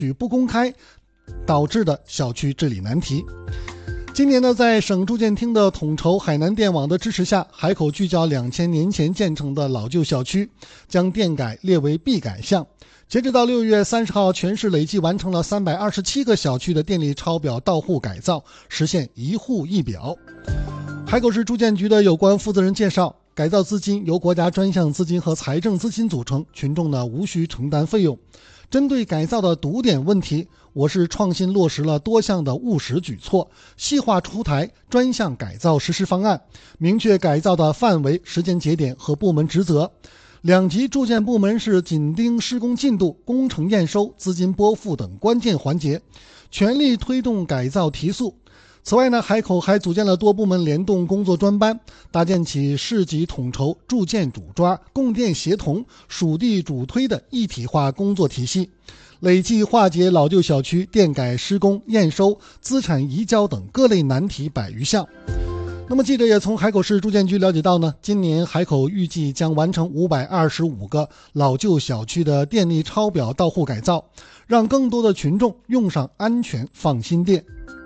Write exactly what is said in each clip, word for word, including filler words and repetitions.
不公开导致的小区治理难题。今年呢，在省住建厅的统筹、海南电网的支持下，海口聚焦两千年前建成的老旧小区，将电改列为必改项。截止到六月三十号，全市累计完成了三百二十七个小区的电力抄表到户改造，实现一户一表。海口市住建局的有关负责人介绍，改造资金由国家专项资金和财政资金组成，群众呢无需承担费用。针对改造的堵点问题，我市创新落实了多项的务实举措，细化出台专项改造实施方案，明确改造的范围、时间节点和部门职责。两级住建部门是紧盯施工进度、工程验收、资金拨付等关键环节，全力推动改造提速。此外呢，海口还组建了多部门联动工作专班，搭建起市级统筹、住建主抓、供电协同、属地主推的一体化工作体系，累计化解老旧小区电改施工、验收、资产移交等各类难题百余项。那么记者也从海口市住建局了解到呢，今年海口预计将完成五百二十五个老旧小区的电力抄表到户改造，让更多的群众用上安全放心电。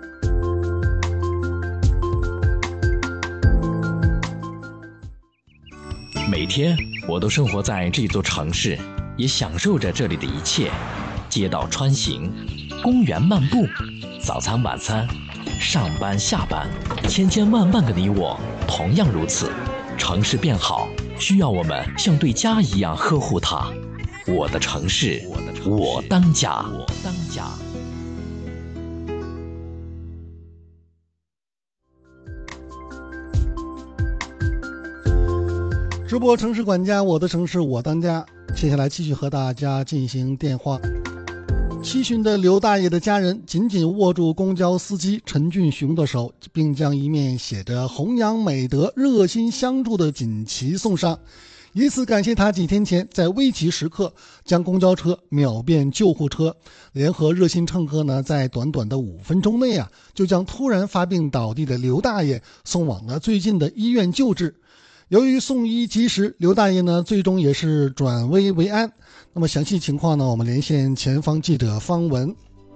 每天我都生活在这座城市，也享受着这里的一切。街道穿行，公园漫步，早餐晚餐，上班下班，千千万万个你我同样如此。城市变好，需要我们像对家一样呵护它。我的城市，我当家。我当家。 直播城市管家，我的城市我当家。接下来继续和大家进行电话。七旬的刘大爷的家人紧紧握住公交司机陈俊雄的手，并将一面写着弘扬美德、热心相助的锦旗送上，以此感谢他几天前在危急时刻将公交车秒变救护车，联合热心乘客呢，在短短的五分钟内啊，就将突然发病倒地的刘大爷送往了最近的医院救治。由于送医及时，刘大爷呢最终也是转危为安。那么详细情况呢，我们连线前方记者方文。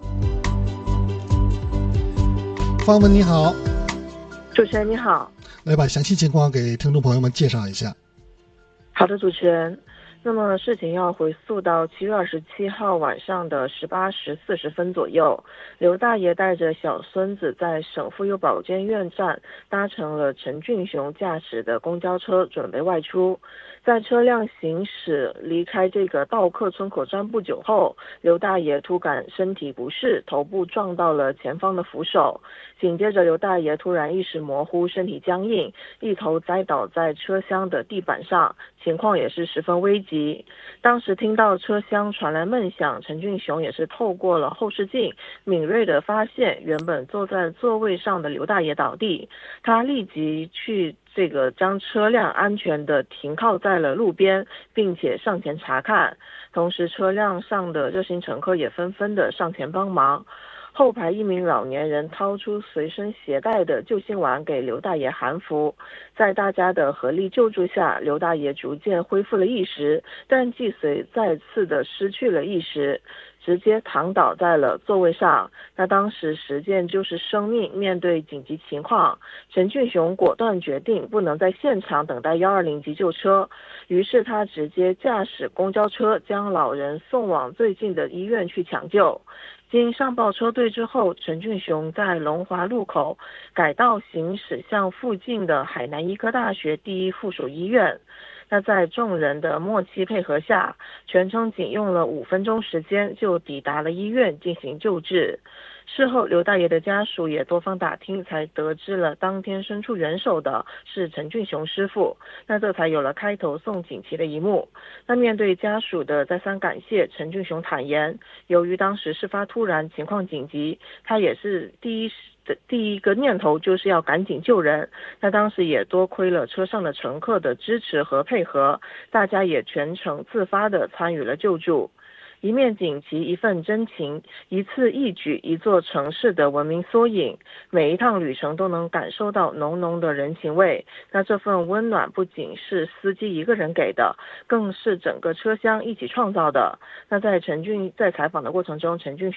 方文你好。 主持人你好。 来把详细情况给听众朋友们介绍一下。 好的，主持人。那么事情要回溯到七月二十七号晚上的十八时四十分左右，刘大爷带着小孙子在省妇幼保健院站搭乘了陈俊雄驾驶的公交车，准备外出。在车辆行驶离开这个道客村口站不久后，刘大爷突感身体不适，头部撞到了前方的扶手，紧接着刘大爷突然意识模糊，身体僵硬，一头栽倒在车厢的地板上，情况也是十分危急。当时听到车厢传来闷响，陈俊雄也是透过了后视镜敏锐地发现原本坐在座位上的刘大爷倒地，他立即去这个将车辆安全地停靠在了路边，并且上前查看，同时车辆上的热心乘客也纷纷地上前帮忙。后排一名老年人掏出随身携带的救心丸给刘大爷含服，在大家的合力救助下，刘大爷逐渐恢复了意识，但既随再次的失去了意识，直接躺倒在了座位上。那当时实践就是生命，面对紧急情况，陈俊雄果断决定不能在现场等待一二零急救车，于是他直接驾驶公交车将老人送往最近的医院去抢救。经上报车队之后，陈俊雄在龙华路口改道行驶向附近的海南医科大学第一附属医院。那在众人的默契配合下，全程仅用了五分钟时间就抵达了医院进行救治。事后刘大爷的家属也多方打听，才得知了当天伸出援手的是陈俊雄师傅，那这才有了开头送锦旗的一幕。那面对家属的再三感谢，陈俊雄坦言，由于当时事发突然，情况紧急，他也是第一的第一个念头就是要赶紧救人。那当时也多亏了车上的乘客的支持和配合，大家也全程自发的参与了救助。一面锦旗，一份真情，一次义举，一座城市的文明缩影。每一趟旅程都能感受到浓浓的人情味。那这份温暖不仅是司机一个人给的，更是整个车厢一起创造的。那在陈俊在采访的过程中，陈俊